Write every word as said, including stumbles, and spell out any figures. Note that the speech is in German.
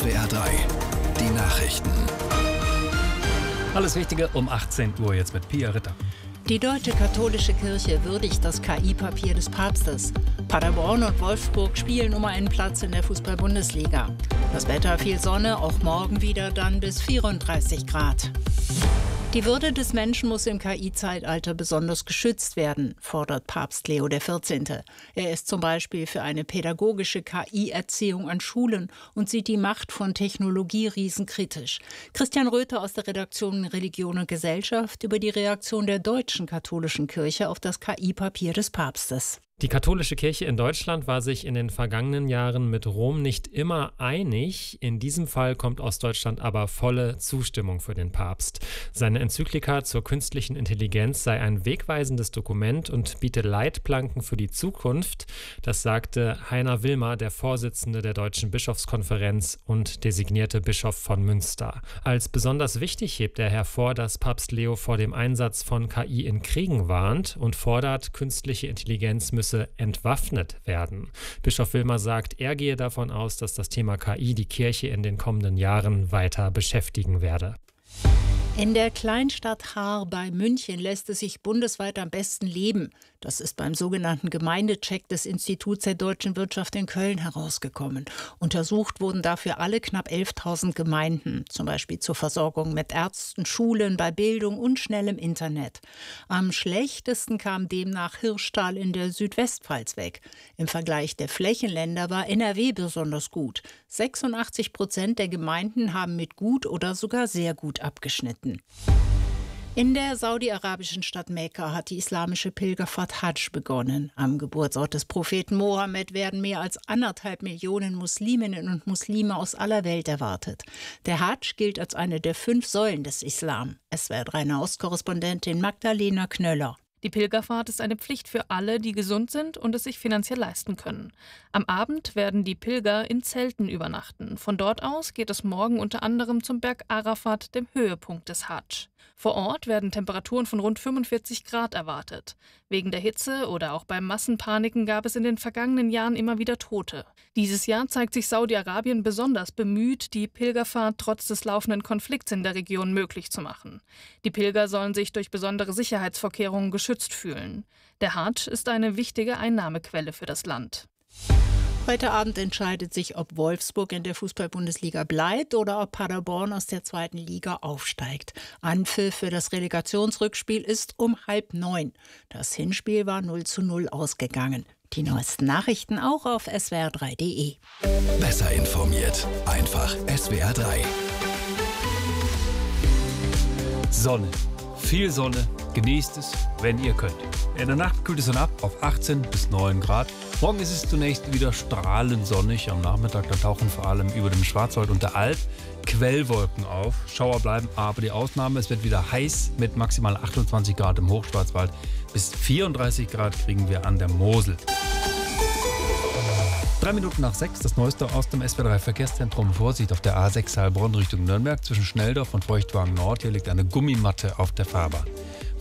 S W R drei, die Nachrichten. Alles Wichtige um achtzehn Uhr jetzt mit Pia Ritter. Die Deutsche Katholische Kirche würdigt das K I-Papier des Papstes. Paderborn und Wolfsburg spielen um einen Platz in der Fußball-Bundesliga. Das Wetter, viel Sonne, auch morgen wieder dann bis vierunddreißig Grad. Die Würde des Menschen muss im K I-Zeitalter besonders geschützt werden, fordert Papst Leo der vierzehnte. Er ist zum Beispiel für eine pädagogische K I-Erziehung an Schulen und sieht die Macht von Technologieriesen kritisch. Christian Röther aus der Redaktion Religion und Gesellschaft über die Reaktion der Deutschen Katholischen Kirche auf das K I-Papier des Papstes. Die katholische Kirche in Deutschland war sich in den vergangenen Jahren mit Rom nicht immer einig. In diesem Fall kommt aus Deutschland aber volle Zustimmung für den Papst. Seine Enzyklika zur künstlichen Intelligenz sei ein wegweisendes Dokument und biete Leitplanken für die Zukunft. Das sagte Heiner Wilmer, der Vorsitzende der Deutschen Bischofskonferenz und designierte Bischof von Münster. Als besonders wichtig hebt er hervor, dass Papst Leo vor dem Einsatz von K I in Kriegen warnt und fordert, künstliche Intelligenz müsse entwaffnet werden. Bischof Wilmer sagt, er gehe davon aus, dass das Thema K I die Kirche in den kommenden Jahren weiter beschäftigen werde. In der Kleinstadt Haar bei München lässt es sich bundesweit am besten leben. Das ist beim sogenannten Gemeindecheck des Instituts der deutschen Wirtschaft in Köln herausgekommen. Untersucht wurden dafür alle knapp elftausend Gemeinden, zum Beispiel zur Versorgung mit Ärzten, Schulen, bei Bildung und schnellem Internet. Am schlechtesten kam demnach Hirschtal in der Südwestpfalz weg. Im Vergleich der Flächenländer war N R W besonders gut. sechsundachtzig Prozent der Gemeinden haben mit gut oder sogar sehr gut abgeschnitten. In der saudi-arabischen Stadt Mekka hat die islamische Pilgerfahrt Hadsch begonnen. Am Geburtsort des Propheten Mohammed werden mehr als anderthalb Millionen Musliminnen und Muslime aus aller Welt erwartet. Der Hadsch gilt als eine der fünf Säulen des Islam. S W R drei Nahostkorrespondentin Magdalena Knöller. Die Pilgerfahrt ist eine Pflicht für alle, die gesund sind und es sich finanziell leisten können. Am Abend werden die Pilger in Zelten übernachten. Von dort aus geht es morgen unter anderem zum Berg Arafat, dem Höhepunkt des Hadsch. Vor Ort werden Temperaturen von rund fünfundvierzig Grad erwartet. Wegen der Hitze oder auch beim Massenpaniken gab es in den vergangenen Jahren immer wieder Tote. Dieses Jahr zeigt sich Saudi-Arabien besonders bemüht, die Pilgerfahrt trotz des laufenden Konflikts in der Region möglich zu machen. Die Pilger sollen sich durch besondere Sicherheitsvorkehrungen geschützt fühlen. Der Hadsch ist eine wichtige Einnahmequelle für das Land. Heute Abend entscheidet sich, ob Wolfsburg in der Fußball-Bundesliga bleibt oder ob Paderborn aus der zweiten Liga aufsteigt. Anpfiff für das Relegationsrückspiel ist um halb neun. Das Hinspiel war null zu null ausgegangen. Die neuesten Nachrichten auch auf S W R drei punkt de. Besser informiert, einfach S W R drei. Sonne. Viel Sonne. Genießt es, wenn ihr könnt. In der Nacht kühlt es dann ab auf achtzehn bis neun Grad. Morgen ist es zunächst wieder strahlend sonnig. Am Nachmittag da tauchen vor allem über dem Schwarzwald und der Alp Quellwolken auf. Schauer bleiben aber die Ausnahme. Es wird wieder heiß mit maximal achtundzwanzig Grad im Hochschwarzwald. Bis vierunddreißig Grad kriegen wir an der Mosel. Drei Minuten nach sechs, das Neueste aus dem S W R drei Verkehrszentrum. Vorsicht auf der A sechs Heilbronn Richtung Nürnberg zwischen Schnelldorf und Feuchtwagen Nord. Hier liegt eine Gummimatte auf der Fahrbahn.